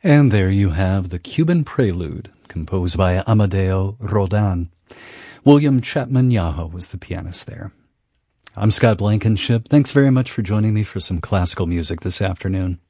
And there you have the Cuban Prelude, composed by Amadeo Rodin. William Chapman Yaho was the pianist there. I'm Scott Blankenship. Thanks very much for joining me for some classical music this afternoon.